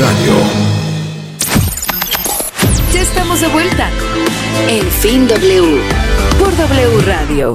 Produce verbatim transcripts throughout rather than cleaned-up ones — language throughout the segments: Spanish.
Radio. Ya estamos de vuelta. En Fin W. Por W Radio.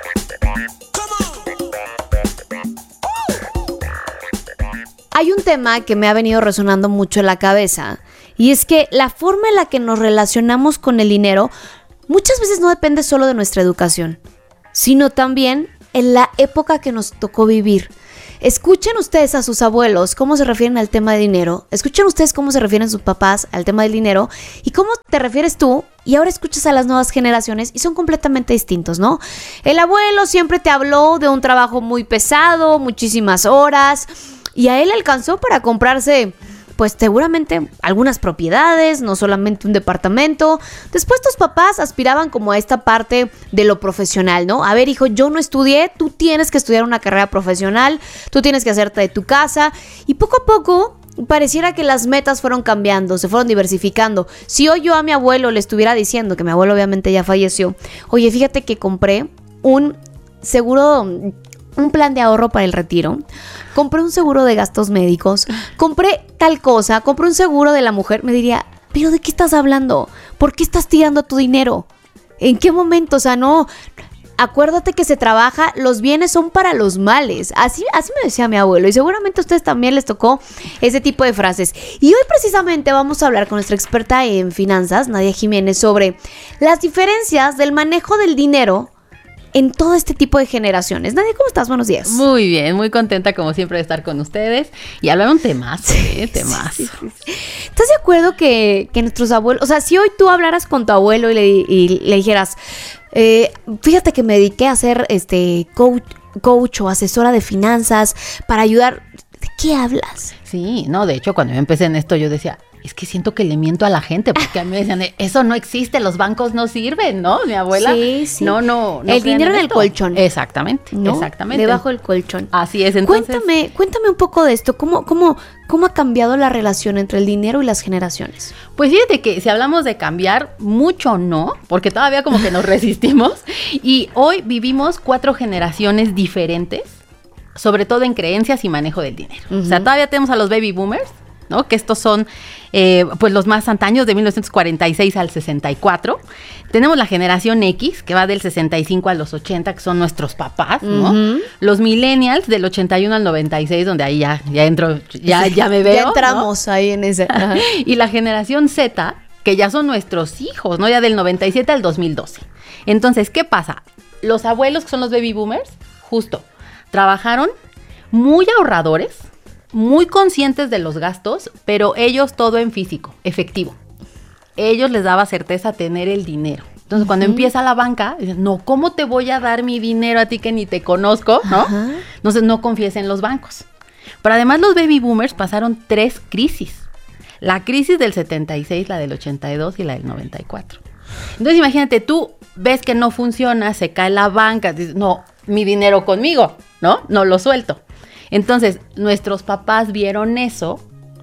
Hay un tema que me ha venido resonando mucho en la cabeza, y es que la forma en la que nos relacionamos con el dinero muchas veces no depende solo de nuestra educación, sino también en la época que nos tocó vivir. Escuchen ustedes a sus abuelos cómo se refieren al tema de dinero, escuchen ustedes cómo se refieren sus papás al tema del dinero y cómo te refieres tú, y ahora escuchas a las nuevas generaciones y son completamente distintos, ¿no? El abuelo siempre te habló de un trabajo muy pesado, muchísimas horas, y a él le alcanzó para comprarse, pues seguramente algunas propiedades, no solamente un departamento. Después tus papás aspiraban como a esta parte de lo profesional, ¿no? A ver, hijo, yo no estudié, tú tienes que estudiar una carrera profesional, tú tienes que hacerte de tu casa. Y poco a poco pareciera que las metas fueron cambiando, se fueron diversificando. Si hoy yo a mi abuelo le estuviera diciendo, que mi abuelo obviamente ya falleció, oye, fíjate que compré un seguro, un plan de ahorro para el retiro, compré un seguro de gastos médicos, compré tal cosa, compré un seguro de la mujer, me diría, ¿pero de qué estás hablando? ¿Por qué estás tirando tu dinero? ¿En qué momento? O sea, no, acuérdate que se trabaja, los bienes son para los males. Así, así me decía mi abuelo, y seguramente a ustedes también les tocó ese tipo de frases. Y hoy precisamente vamos a hablar con nuestra experta en finanzas, Nadia Jiménez, sobre las diferencias del manejo del dinero en todo este tipo de generaciones. Nadia, ¿cómo estás? Buenos días. Muy bien, muy contenta como siempre de estar con ustedes y hablar un temazo, ¿eh? Temazo. Sí, sí, sí. ¿Estás de acuerdo que, que nuestros abuelos, o sea, si hoy tú hablaras con tu abuelo y le, y le dijeras, eh, fíjate que me dediqué a ser este coach, coach o asesora de finanzas para ayudar, ¿de qué hablas? Sí, no, de hecho, cuando yo empecé en esto, yo decía, es que siento que le miento a la gente, porque a mí me decían, eso no existe, los bancos no sirven, ¿no? Mi abuela, sí, sí. no, no, no el dinero en el esto. colchón. Exactamente, ¿no? exactamente. Debajo del colchón. Así es, entonces. Cuéntame, cuéntame un poco de esto, ¿cómo, cómo, cómo ha cambiado la relación entre el dinero y las generaciones? Pues fíjate que si hablamos de cambiar, mucho no, porque todavía como que nos resistimos, y hoy vivimos cuatro generaciones diferentes, sobre todo en creencias y manejo del dinero. Uh-huh. O sea, todavía tenemos a los baby boomers, ¿no? Que estos son eh, pues los más antaños, de mil novecientos cuarenta y seis al sesenta y cuatro. Tenemos la generación X, que va del sesenta y cinco a los ochenta, que son nuestros papás, ¿no? Uh-huh. Los millennials, del ochenta y uno al noventa y seis, donde ahí ya, ya entro, ya, ya me veo, ya entramos, ¿no? Ahí en ese. Ajá. Y la generación Z, que ya son nuestros hijos, ¿no? Ya del noventa y siete al dos mil doce. Entonces, ¿qué pasa? Los abuelos, que son los baby boomers, justo, trabajaron muy ahorradores, muy conscientes de los gastos, pero ellos todo en físico, efectivo. Ellos les daba certeza tener el dinero. Entonces, uh-huh. cuando empieza la banca, dicen, no, ¿cómo te voy a dar mi dinero a ti que ni te conozco? ¿No? Uh-huh. Entonces, no confíes en los bancos. Pero además, los baby boomers pasaron tres crisis. La crisis del setenta y seis, la del ochenta y dos y la del noventa y cuatro. Entonces, imagínate, tú ves que no funciona, se cae la banca, dices, no, mi dinero conmigo, ¿no? No lo suelto. Entonces, nuestros papás vieron eso,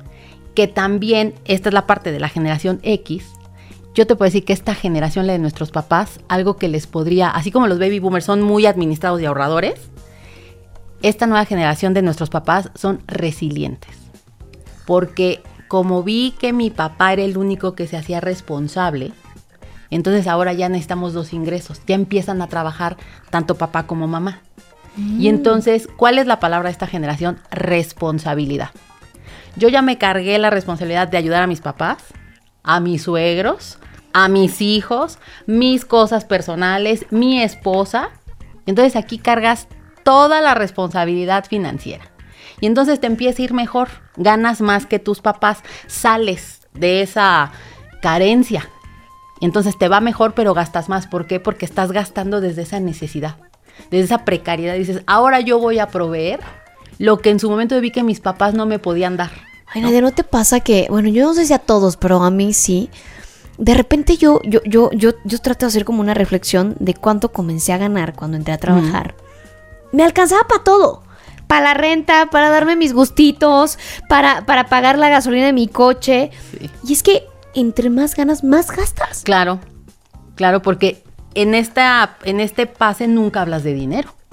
que también, esta es la parte de la generación X, yo te puedo decir que esta generación, la de nuestros papás, algo que les podría, así como los baby boomers son muy administrados y ahorradores, esta nueva generación de nuestros papás son resilientes. Porque como vi que mi papá era el único que se hacía responsable, entonces ahora ya necesitamos dos ingresos, ya empiezan a trabajar tanto papá como mamá. Y entonces, ¿cuál es la palabra de esta generación? Responsabilidad. Yo ya me cargué la responsabilidad de ayudar a mis papás, a mis suegros, a mis hijos, mis cosas personales, mi esposa. Entonces aquí cargas toda la responsabilidad financiera. Y entonces te empieza a ir mejor, ganas más que tus papás, sales de esa carencia. Y entonces te va mejor, pero gastas más. ¿Por qué? Porque estás gastando desde esa necesidad. Desde esa precariedad, dices, ahora yo voy a proveer lo que en su momento vi que mis papás no me podían dar. Ay, Nadia, ¿no te pasa que, bueno, yo no sé si a todos, pero a mí sí, de repente yo, yo, yo, yo, yo trato de hacer como una reflexión de cuánto comencé a ganar cuando entré a trabajar. Mm. Me alcanzaba para todo, para la renta, para darme mis gustitos, para, para pagar la gasolina de mi coche. Sí. Y es que entre más ganas, más gastas. Claro, claro, porque en esta, en este pase nunca hablas de dinero.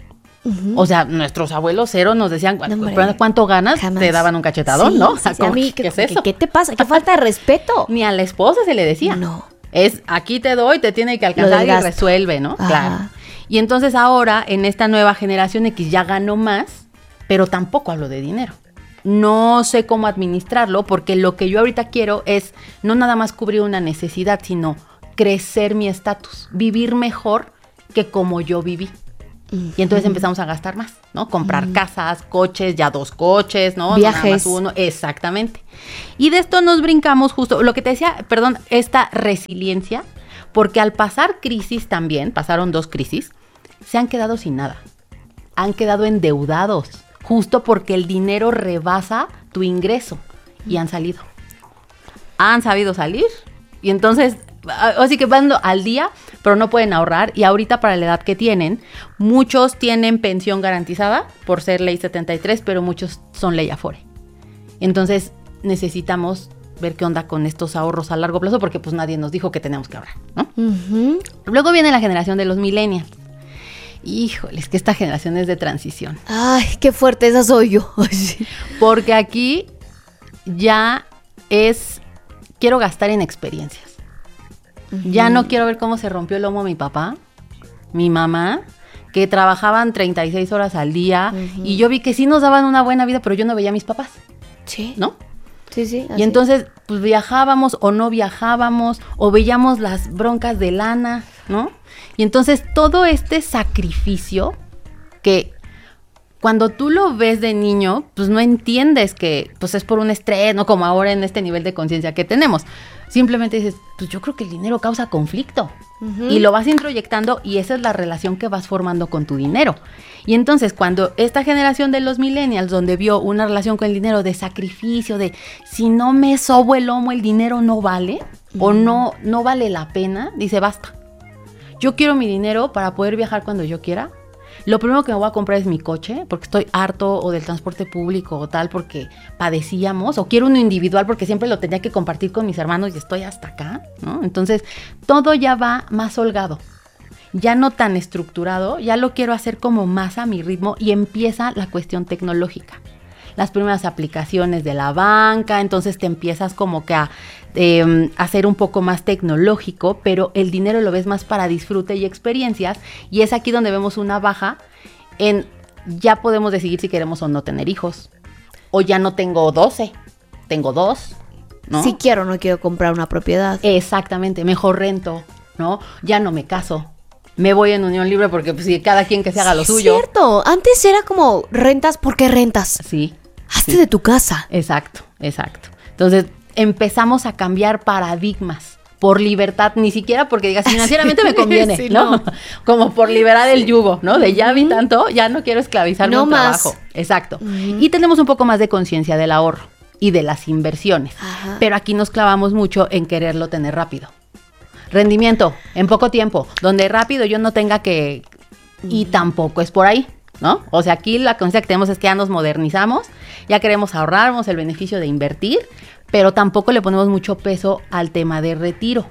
Uh-huh. O sea, nuestros abuelos cero nos decían, no, ¿cuánto ganas? Jamás. Te daban un cachetadón, sí, ¿no? Sí, sí, a mí, ¿Qué, ¿qué, ¿qué es eso? ¿Qué te pasa? ¿Qué falta de respeto? Ni a la esposa se le decía. No. Es, aquí te doy, te tiene que alcanzar y resuelve, ¿no? Ajá. Claro. Y entonces ahora, en esta nueva generación X, ya gano más, pero tampoco hablo de dinero. No sé cómo administrarlo, porque lo que yo ahorita quiero es no nada más cubrir una necesidad, sino crecer mi estatus, vivir mejor que como yo viví. Uh-huh. Y entonces empezamos a gastar más, ¿no? Comprar uh-huh. casas, coches, ya dos coches, ¿no? Viajes. No nada más uno. Exactamente. Y de esto nos brincamos justo, lo que te decía, perdón, esta resiliencia, porque al pasar crisis también, pasaron dos crisis, se han quedado sin nada. Han quedado endeudados, justo porque el dinero rebasa tu ingreso. Y han salido. Han sabido salir. Y entonces, así que van al día, pero no pueden ahorrar. Y ahorita para la edad que tienen, muchos tienen pensión garantizada por ser ley setenta y tres, pero muchos son ley Afore. Entonces necesitamos ver qué onda con estos ahorros a largo plazo, porque pues nadie nos dijo que tenemos que ahorrar, ¿no? Uh-huh. Luego viene la generación de los millennials. Híjole, es que esta generación es de transición. Ay, qué fuerte, esa soy yo. Porque aquí ya es, quiero gastar en experiencias. Uh-huh. Ya no quiero ver cómo se rompió el lomo mi papá, mi mamá, que trabajaban treinta y seis horas al día, uh-huh. y yo vi que sí nos daban una buena vida, pero yo no veía a mis papás. Sí. ¿No? Sí, sí. Así. Y entonces, pues viajábamos o no viajábamos, o veíamos las broncas de lana, ¿no? Y entonces todo este sacrificio que cuando tú lo ves de niño, pues no entiendes que pues es por un estrés, no como ahora en este nivel de conciencia que tenemos. Simplemente dices, pues yo creo que el dinero causa conflicto. Uh-huh. Y lo vas introyectando y esa es la relación que vas formando con tu dinero. Y entonces cuando esta generación de los millennials, donde vio una relación con el dinero de sacrificio, de si no me sobo el lomo, el dinero no vale, uh-huh. o no, no vale la pena, dice basta. Yo quiero mi dinero para poder viajar cuando yo quiera. Lo primero que me voy a comprar es mi coche, porque estoy harto o del transporte público o tal, porque padecíamos, o quiero uno individual porque siempre lo tenía que compartir con mis hermanos y estoy hasta acá, ¿no? Entonces, todo ya va más holgado, ya no tan estructurado, ya lo quiero hacer como más a mi ritmo y empieza la cuestión tecnológica. Las primeras aplicaciones de la banca, entonces te empiezas como que a eh, hacer un poco más tecnológico, pero el dinero lo ves más para disfrute y experiencias, y es aquí donde vemos una baja en ya podemos decidir si queremos o no tener hijos, o ya no tengo doce, tengo dos, ¿no? Si quiero o no quiero comprar una propiedad. Exactamente, mejor rento, ¿no? Ya no me caso. Me voy en unión libre porque pues, si cada quien que se haga sí, lo suyo. Es cierto, antes era como rentas porque rentas. Sí. Hazte sí. de tu casa. Exacto, exacto. Entonces empezamos a cambiar paradigmas por libertad, ni siquiera porque digas financieramente me conviene, sí, ¿no? no? Como por liberar el yugo, ¿no? De ya vi tanto, ya no quiero esclavizarme no un más. trabajo. Exacto. Uh-huh. Y tenemos un poco más de conciencia del ahorro y de las inversiones. Ajá. Pero aquí nos clavamos mucho en quererlo tener rápido. Rendimiento, en poco tiempo, donde rápido yo no tenga que... Y uh-huh. tampoco es por ahí, ¿no? O sea, aquí la conciencia que tenemos es que ya nos modernizamos, ya queremos ahorrarnos el beneficio de invertir, pero tampoco le ponemos mucho peso al tema de retiro.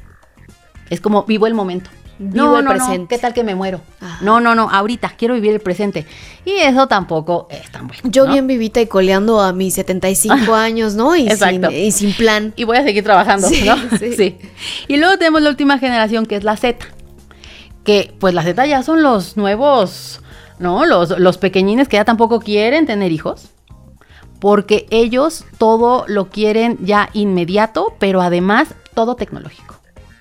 Es como vivo el momento. Vivo no, el no, presente. no, ¿qué tal que me muero? Ajá. No, no, no, ahorita quiero vivir el presente. Y eso tampoco es tan bueno. Yo ¿no? bien vivita y coleando a mis setenta y cinco años, ¿no? Y sin, y sin plan. Y voy a seguir trabajando, sí, ¿no? Sí. sí. Y luego tenemos la última generación, que es la Z. Que, pues, la Z ya son los nuevos, ¿no? Los, los pequeñines que ya tampoco quieren tener hijos. Porque ellos todo lo quieren ya inmediato, pero además todo tecnológico.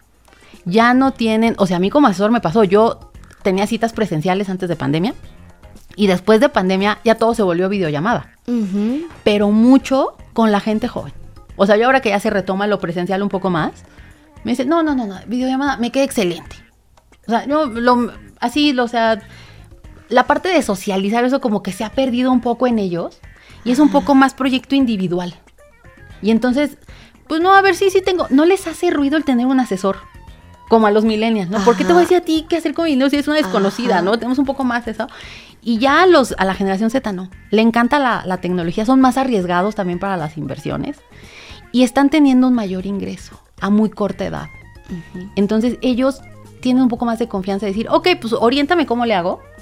Ya no tienen, o sea, a mí como asesor me pasó, yo tenía citas presenciales antes de pandemia y después de pandemia ya todo se volvió videollamada, uh-huh. pero mucho con la gente joven. O sea, yo ahora que ya se retoma lo presencial un poco más, me dice, no, no, no, no, videollamada me queda excelente. O sea, no, lo, así, lo, o sea, la parte de socializar eso como que se ha perdido un poco en ellos y es un poco más proyecto individual. Y entonces, pues no, a ver, sí, sí tengo, no les hace ruido el tener un asesor. Como a los millennials, ¿no? Ajá. ¿Por qué te voy a decir a ti qué hacer con mi dinero si es una desconocida, Ajá. ¿no? Tenemos un poco más de eso. Y ya a, los, a la generación Z no. Le encanta la, la tecnología, son más arriesgados también para las inversiones. Y están teniendo un mayor ingreso a muy corta edad. Uh-huh. Entonces ellos tienen un poco más de confianza de decir, ok, pues oriéntame cómo le hago,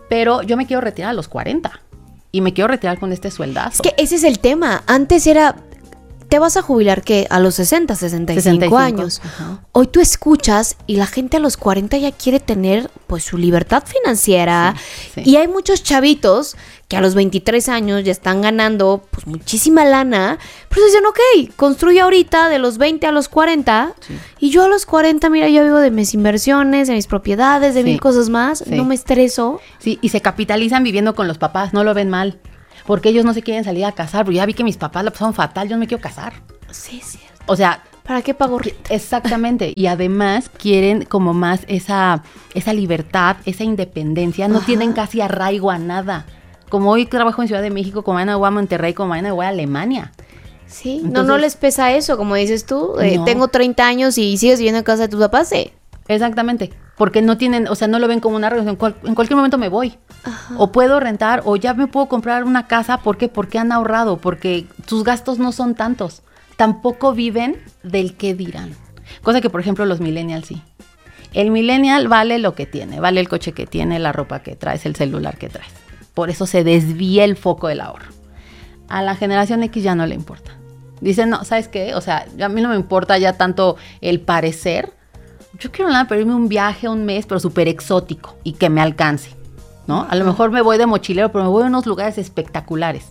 pero yo me quiero retirar a los cuarenta y me quiero retirar con este sueldazo. Es que ese es el tema. Antes era, te vas a jubilar, ¿qué? A los sesenta, sesenta y cinco, sesenta y cinco años. Ajá. Hoy tú escuchas y la gente a los cuarenta ya quiere tener pues su libertad financiera. Sí, sí. Y hay muchos chavitos que a los veintitrés años ya están ganando pues muchísima lana. Pero dicen, ok, construye ahorita de los veinte a los cuarenta. Sí. Y yo a los cuarenta, mira, yo vivo de mis inversiones, de mis propiedades, de sí. mil cosas más. Sí. No me estreso. Sí, y se capitalizan viviendo con los papás, no lo ven mal. Porque ellos no se quieren salir a casar. Porque ya vi que mis papás la pasaron fatal, yo no me quiero casar. Sí, sí. O sea, ¿para qué pago renta? Exactamente. Y además quieren como más esa, esa libertad, esa independencia. No Ajá. tienen casi arraigo a nada. Como hoy trabajo en Ciudad de México, como mañana voy a Monterrey, como mañana voy a Alemania. Sí, Entonces, no, no les pesa eso, como dices tú. Eh, no. Tengo treinta años y sigues viviendo en casa de tus papás, ¿eh? Exactamente. Porque no tienen, o sea, no lo ven como una arraigo. En, cual, en cualquier momento me voy. Ajá. O puedo rentar, o ya me puedo comprar una casa. ¿Por qué? Porque han ahorrado, porque sus gastos no son tantos. Tampoco viven del qué dirán. Cosa que, por ejemplo, los millennials sí. El millennial vale lo que tiene, vale el coche que tiene, la ropa que traes, el celular que traes. Por eso se desvía el foco del ahorro. A la generación X ya no le importa. Dicen, no, ¿sabes qué? O sea, a mí no me importa ya tanto el parecer. Yo quiero nada, pero irme un viaje un mes, pero súper exótico y que me alcance, ¿no? A lo mejor me voy de mochilero, pero me voy a unos lugares espectaculares.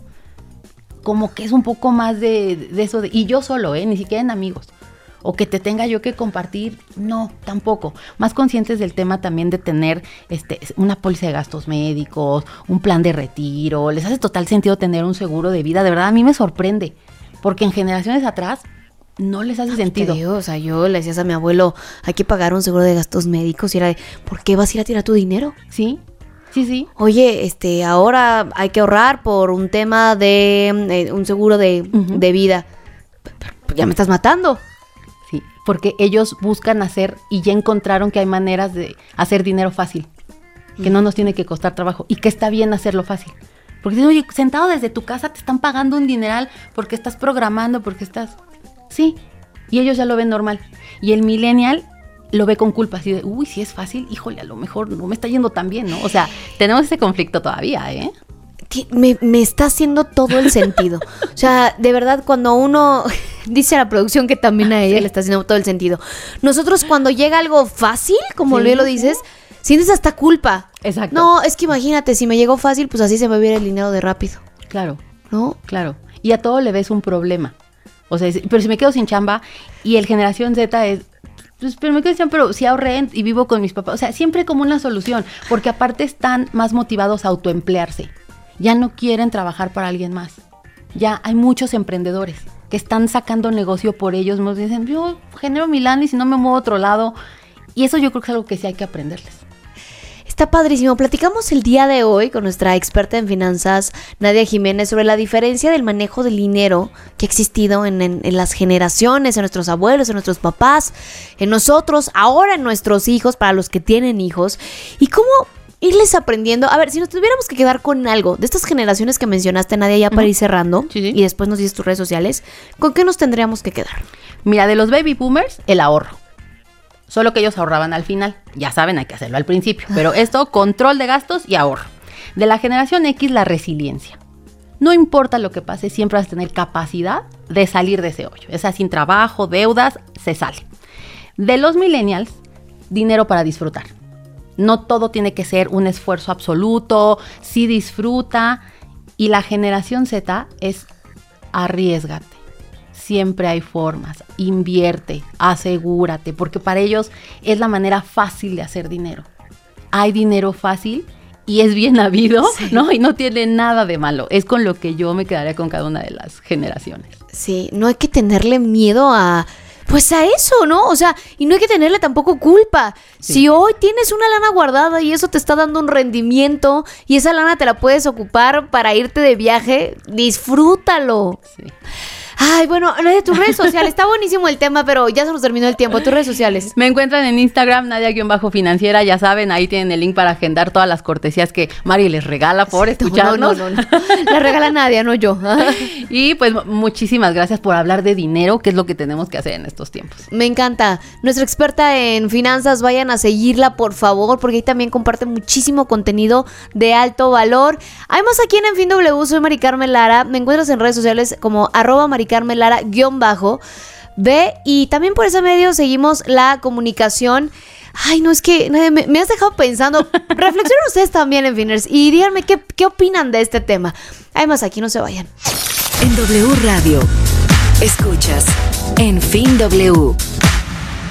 Como que es un poco más de, de eso de, y yo solo, ¿eh? Ni siquiera en amigos. O que te tenga yo que compartir, no, tampoco. Más conscientes del tema también de tener este, una póliza de gastos médicos, un plan de retiro. Les hace total sentido tener un seguro de vida. De verdad, a mí me sorprende. Porque en generaciones atrás no les hace Ay, sentido. Digo, o sea, yo le decías a mi abuelo, hay que pagar un seguro de gastos médicos. Y era de, ¿por qué vas a ir a tirar tu dinero? Sí. Sí, sí. Oye, este, ahora hay que ahorrar por un tema de eh, un seguro de, uh-huh. de vida. Pero ya me estás matando. Sí, porque ellos buscan hacer y ya encontraron que hay maneras de hacer dinero fácil, que uh-huh. no nos tiene que costar trabajo y que está bien hacerlo fácil. Porque dicen, oye, sentado desde tu casa te están pagando un dineral porque estás programando, porque estás... Sí, y ellos ya lo ven normal. Y el millennial lo ve con culpa, así de, uy, si es fácil, híjole, a lo mejor no me está yendo tan bien, ¿no? O sea, tenemos ese conflicto todavía, ¿eh? Me, me está haciendo todo el sentido. O sea, de verdad, cuando uno... Dice a la producción que también a ella sí. le está haciendo todo el sentido. Nosotros cuando llega algo fácil, como sí. lo dices, sientes hasta culpa. Exacto. No, es que imagínate, si me llegó fácil, pues así se me va a ir el dinero de rápido. Claro. ¿No? Claro. Y a todo le ves un problema. O sea, pero si me quedo sin chamba y el generación Z es... Pues, pero me quedo sin chamba, pero si ahorré y vivo con mis papás. O sea, siempre como una solución. Porque aparte están más motivados a autoemplearse. Ya no quieren trabajar para alguien más. Ya hay muchos emprendedores que están sacando negocio por ellos. Nos dicen, yo genero mi lana y si no me muevo a otro lado. Y eso yo creo que es algo que sí hay que aprenderles. Está padrísimo. Platicamos el día de hoy con nuestra experta en finanzas, Nadia Jiménez, sobre la diferencia del manejo del dinero que ha existido en, en, en las generaciones, en nuestros abuelos, en nuestros papás, en nosotros, ahora en nuestros hijos, para los que tienen hijos. Y cómo irles aprendiendo. A ver, si nos tuviéramos que quedar con algo de estas generaciones que mencionaste, Nadia, ya para uh-huh. ir cerrando, sí, sí. y después nos dices tus redes sociales, ¿con qué nos tendríamos que quedar? Mira, de los baby boomers, el ahorro. Solo que ellos ahorraban al final. Ya saben, hay que hacerlo al principio. Pero esto, control de gastos y ahorro. De la generación X, la resiliencia. No importa lo que pase, siempre vas a tener capacidad de salir de ese hoyo. O sea, sin trabajo, deudas, se sale. De los millennials, dinero para disfrutar. No todo tiene que ser un esfuerzo absoluto, sí disfruta. Y la generación Z es arriésgate. Siempre hay formas, invierte, asegúrate, porque para ellos es la manera fácil de hacer dinero. Hay dinero fácil y es bien habido, sí. ¿no? Y no tiene nada de malo. Es con lo que yo me quedaría con cada una de las generaciones. Sí, no hay que tenerle miedo a... Pues a eso, ¿no? O sea, y no hay que tenerle tampoco culpa. Sí. Si hoy tienes una lana guardada y eso te está dando un rendimiento y esa lana te la puedes ocupar para irte de viaje, disfrútalo. Sí. Ay, bueno, Nadia, tus redes sociales. Está buenísimo el tema, pero ya se nos terminó el tiempo. Tus redes sociales. Me encuentran en Instagram, Nadia-Financiera. Ya saben, ahí tienen el link para agendar todas las cortesías que Mari les regala por escucharnos. No, no, no, no. La regala Nadia, no yo. Y pues muchísimas gracias por hablar de dinero, que es lo que tenemos que hacer en estos tiempos. Me encanta. Nuestra experta en finanzas, vayan a seguirla, por favor, porque ahí también comparte muchísimo contenido de alto valor. Hay más aquí en En Fin W. Soy Mari Carmen Lara. Me encuentras en redes sociales como arroba Mari Carmen Lara guión bajo. Ve, y también por ese medio seguimos la comunicación. Ay, no, es que me, me has dejado pensando. Reflexionen ustedes también, en Finers, y díganme qué, qué opinan de este tema. Además, aquí no se vayan. En W Radio, escuchas En Fin W.